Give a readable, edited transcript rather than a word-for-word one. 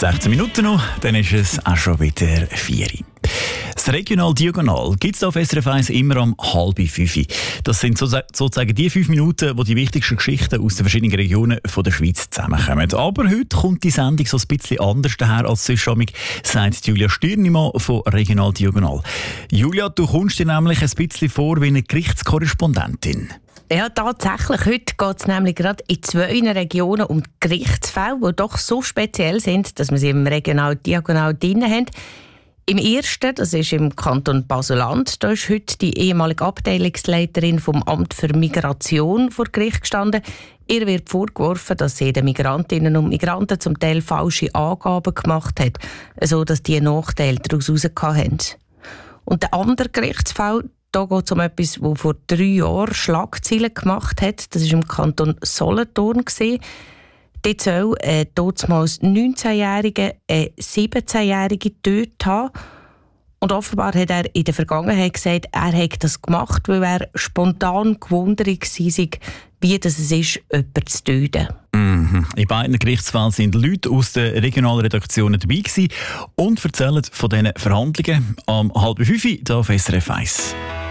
16 Minuten noch, dann ist es auch schon wieder 4 Uhr. Das Regional Diagonal gibt es auf SRF 1 immer um 4:30. Das sind sozusagen die 5 Minuten, wo die wichtigsten Geschichten aus den verschiedenen Regionen von der Schweiz zusammenkommen. Aber heute kommt die Sendung so ein bisschen anders daher als sonst, sagt Julia Stürnimann von Regional Diagonal. Julia, du kommst dir nämlich ein bisschen vor wie eine Gerichtskorrespondentin. Ja, tatsächlich. Heute geht es nämlich gerade in 2 Regionen um Gerichtsfälle, die doch so speziell sind, dass wir sie im Regional Diagonal drin haben. Im ersten, das ist im Kanton Basel-Land, da ist heute die ehemalige Abteilungsleiterin vom Amt für Migration vor Gericht gestanden. Ihr wird vorgeworfen, dass sie den Migrantinnen und Migranten zum Teil falsche Angaben gemacht hat, sodass die Nachteile daraus herausgekommen haben. Und der andere Gerichtsfall, da geht es um etwas, das vor 3 Jahren Schlagzeilen gemacht hat. Das war im Kanton Solothurn. Dort soll damals 19-Jährige eine 17-Jährige getötet haben. Und offenbar hat er in der Vergangenheit gesagt, er hätte das gemacht, weil er spontan gewundert war, wie das es ist, jemanden zu töten. In beiden Gerichtsfällen sind Leute aus den regionalen Redaktionen dabei gewesen und erzählen von diesen Verhandlungen am 4:30 hier auf SRF 1.